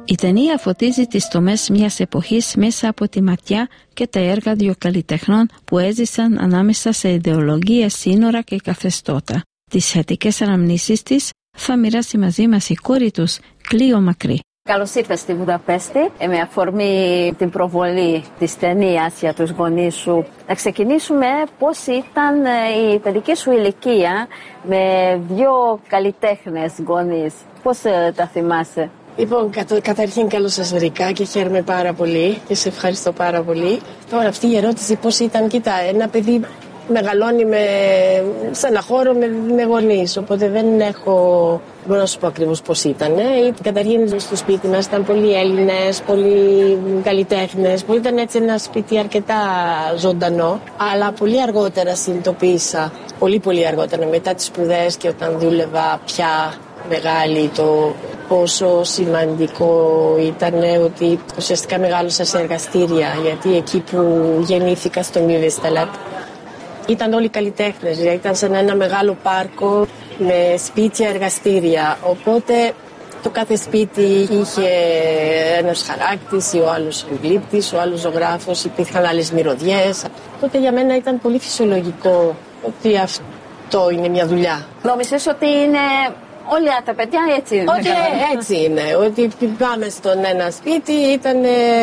Η ταινία φωτίζει τις τομές μιας εποχής μέσα από τη ματιά και τα έργα δύο καλλιτεχνών που έζησαν ανάμεσα σε ιδεολογίες, σύνορα και καθεστώτα. Τις σχετικές αναμνήσεις της θα μοιράσει μαζί μας η κόρη τους, Κλείο Μακρύ. Καλώς ήρθες στη Βουδαπέστη, με αφορμή την προβολή της ταινίας για τους γονείς σου. Να ξεκινήσουμε πώς ήταν η παιδική σου ηλικία με δύο καλλιτέχνες γονείς. Πώς τα θυμάσαι? Λοιπόν, καταρχήν καλώς σας βρήκα και χαίρομαι πάρα πολύ και σε ευχαριστώ πάρα πολύ. Τώρα αυτή η ερώτηση πώς ήταν, κοίτα, ένα παιδί μεγαλώνει σε ένα χώρο με γονείς, οπότε δεν μπορώ να σου πω ακριβώς πώς ήταν. Καταρχήν στο σπίτι μας ήταν πολλοί Έλληνες, πολλοί καλλιτέχνες, ήταν έτσι ένα σπίτι αρκετά ζωντανό, αλλά πολύ αργότερα συνειδητοποίησα, πολύ αργότερα μετά τις σπουδές και όταν δούλευα πια μεγάλη, το πόσο σημαντικό ήταν ότι ουσιαστικά μεγάλωσα σε εργαστήρια, γιατί εκεί που γεννήθηκα στο Μιβεσταλάτ ήταν όλοι καλλιτέχνες, δηλαδή ήταν σαν ένα μεγάλο πάρκο με σπίτια, εργαστήρια, οπότε το κάθε σπίτι είχε ένας χαράκτης, ο άλλος γλύπτης, ο άλλος ζωγράφος, υπήρχαν άλλες μυρωδιές, οπότε για μένα ήταν πολύ φυσιολογικό ότι αυτό είναι μια δουλειά. Νόμισες ότι είναι όλα τα παιδιά έτσι είναι? Ότι έτσι είναι, ότι πάμε στον ένα σπίτι, ήταν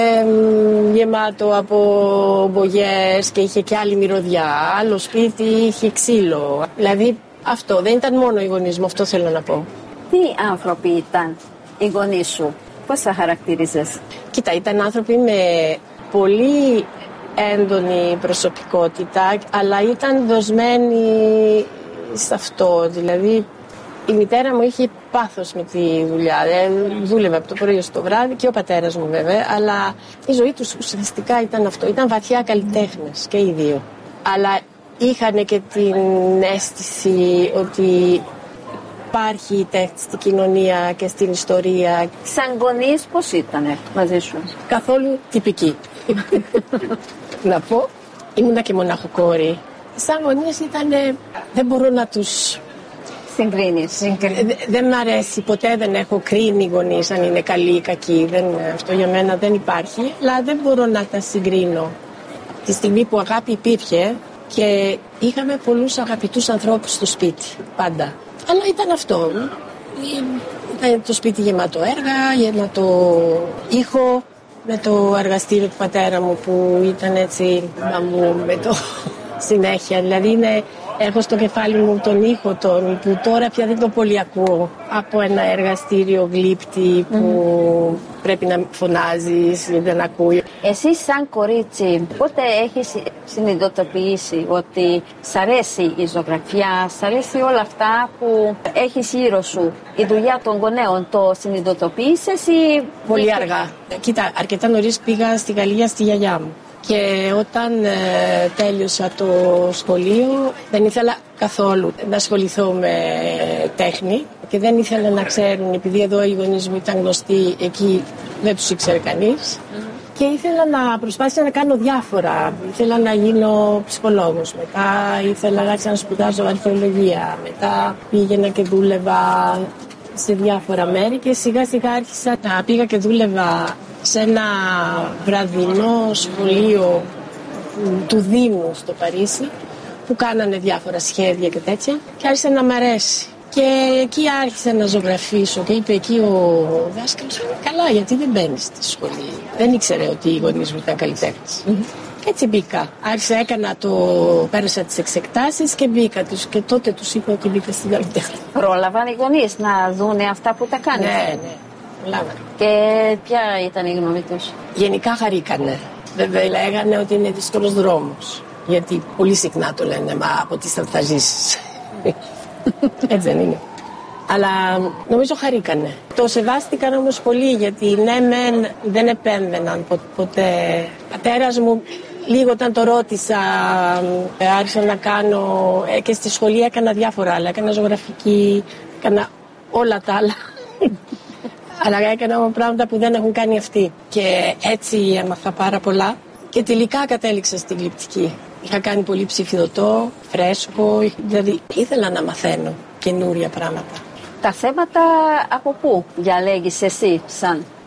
γεμάτο από μπογιές και είχε και άλλη μυρωδιά, άλλο σπίτι είχε ξύλο, δηλαδή αυτό δεν ήταν μόνο οι γονείς μου, αυτό θέλω να πω. Τι άνθρωποι ήταν οι γονείς σου, πώς θα χαρακτηρίζες? Κοίτα, ήταν άνθρωποι με πολύ έντονη προσωπικότητα, αλλά ήταν δοσμένοι σε αυτό, δηλαδή η μητέρα μου είχε πάθος με τη δουλειά, δούλευε από το πρωί ως το βράδυ και ο πατέρας μου βέβαια, αλλά η ζωή τους ουσιαστικά ήταν αυτό, ήταν βαθιά καλλιτέχνες και οι δύο, αλλά είχαν και την αίσθηση ότι υπάρχει η τέχνη στην κοινωνία και στην ιστορία. Σαν γονείς πώς ήτανε μαζί σου? Καθόλου τυπική. Να πω, ήμουνα και μοναχοκόρη. Σαν γονείς ήτανε, δεν μπορώ να τους συγκρίνεις. Δεν μ' αρέσει, ποτέ δεν έχω κρίνει γονείς αν είναι καλοί ή κακοί. Αυτό για μένα δεν υπάρχει, αλλά δεν μπορώ να τα συγκρίνω. Τη στιγμή που αγάπη υπήρχε και είχαμε πολλούς αγαπητούς ανθρώπους στο σπίτι, πάντα. Αλλά ήταν αυτό. Ήταν το σπίτι γεμάτο έργα, γεμάτο ήχο, με το εργαστήριο του πατέρα μου που ήταν έτσι με το συνέχεια. Δηλαδή έχω στο κεφάλι μου τον ήχο που τώρα πια δεν το πολύ ακούω, από ένα εργαστήριο γλύπτη που πρέπει να φωνάζεις ή δεν ακούει. Εσύ σαν κορίτσι πότε έχεις συνειδητοποιήσει ότι σ' αρέσει η ζωγραφιά, σ' αρέσει όλα αυτά που έχεις γύρω σου? Η δουλειά των γονέων το συνειδητοποίησες ή? Πολύ αργά. Κοίτα, αρκετά νωρίς πήγα στη Γαλλία στη γιαγιά μου. Και όταν τέλειωσα το σχολείο δεν ήθελα καθόλου να ασχοληθώ με τέχνη και δεν ήθελα να ξέρουν, επειδή εδώ οι γονείς μου ήταν γνωστοί, εκεί δεν τους ήξερε κανείς. Και ήθελα να προσπάθησα να κάνω διάφορα. Ήθελα να γίνω ψυχολόγος, μετά ήθελα να σπουδάζω αρχαιολογία, μετά πήγαινα και δούλευα σε διάφορα μέρη και σιγά σιγά άρχισα να πήγα και δούλευα σε ένα βραδινό σχολείο του Δήμου στο Παρίσι που κάνανε διάφορα σχέδια και τέτοια και άρχισε να μ' αρέσει. Και εκεί άρχισα να ζωγραφίσω και είπε εκεί ο δάσκαλος, καλά, γιατί δεν μπαίνεις στη σχολή? Δεν ήξερε ότι οι γονείς μου ήταν καλλιτέχνες. Και έτσι μπήκα. Πέρασα τις εξεκτάσεις και μπήκα τους και τότε τους είπα ότι μπήκα στην καλλιτέχνη. Πρόλαβαν οι γονείς να δούνε αυτά που τα κάνεις? Ναι. Και ποια ήταν η γνώμη τους? Γενικά χαρήκανε. Βέβαια λέγανε ότι είναι δύσκολος δρόμος. Γιατί πολύ συχνά το λένε, μα από τι θα ζήσεις? Έτσι δεν είναι? Αλλά νομίζω χαρήκανε. Το σεβάστηκαν όμως πολύ, γιατί ναι δεν επέμβαιναν ποτέ. Ο πατέρας μου λίγο όταν το ρώτησα άρχισα να κάνω και στη σχολή έκανα διάφορα άλλα. Έκανα ζωγραφική, έκανα όλα τα άλλα. Αλλά έκανα πράγματα που δεν έχουν κάνει αυτοί. Και έτσι έμαθα πάρα πολλά. Και τελικά κατέληξα στην γλυπτική. Είχα κάνει πολύ ψηφιδωτό, φρέσκο, δηλαδή ήθελα να μαθαίνω καινούρια πράγματα. Τα θέματα από πού διαλέγεις εσύ σαν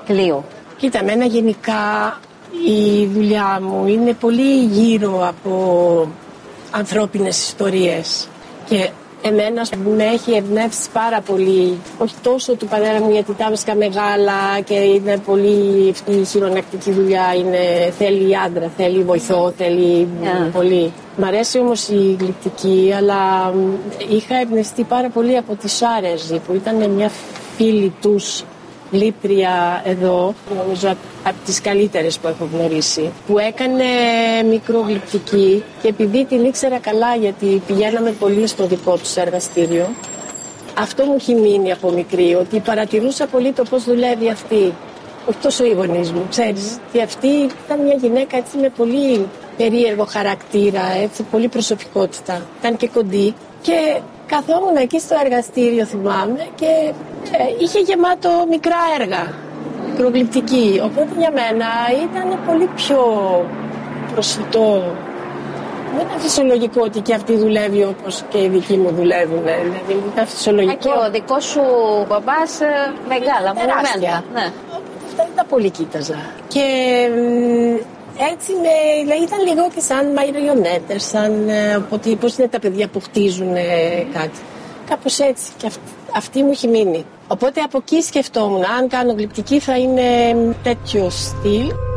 Κλείο. Κοίτα, εμένα γενικά η δουλειά μου είναι πολύ γύρω από ανθρώπινες ιστορίες και εμένα με έχει εμπνεύσει πάρα πολύ, όχι τόσο του πατέρα μου γιατί τα βρίσκα μεγάλα και είναι πολύ χειρονακτική δουλειά, θέλει άντρα, θέλει βοηθό, θέλει πολύ. Μ' αρέσει όμως η γλυπτική, αλλά είχα εμπνευστεί πάρα πολύ από τη Σάρεζη που ήταν μια φίλη τους γλύπτρια εδώ, νομίζω από τις καλύτερες που έχω γνωρίσει, που έκανε μικρογλυπτική και επειδή την ήξερα καλά γιατί πηγαίναμε πολύ στο δικό τους εργαστήριο, αυτό μου έχει μείνει από μικρή, ότι παρατηρούσα πολύ το πώς δουλεύει αυτή. Όχι τόσο οι γονείς μου, ξέρεις, ότι αυτή ήταν μια γυναίκα έτσι με πολύ περίεργο χαρακτήρα, έτσι, πολύ προσωπικότητα, ήταν και κοντή και καθόμουν εκεί στο εργαστήριο, θυμάμαι, και είχε γεμάτο μικρά έργα, μικρογλυπτική. Οπότε για μένα ήταν πολύ πιο προσιτό. Δεν ήταν φυσιολογικό ότι και αυτή δουλεύει όπως και οι δικοί μου δουλεύουν. Δηλαδή ήταν φυσιολογικό. Και ο δικός σου μπαμπάς μεγάλα, μονουμέντα. Ναι. Αυτά δεν τα πολύ κοίταζα. Και έτσι ήταν λίγο και σαν μαριονέτες, σαν πώς είναι τα παιδιά που χτίζουν κάτι. Κάπως έτσι. Και αυτή μου έχει μείνει. Οπότε από εκεί σκεφτόμουν, αν κάνω γλυπτική θα είναι τέτοιο στυλ.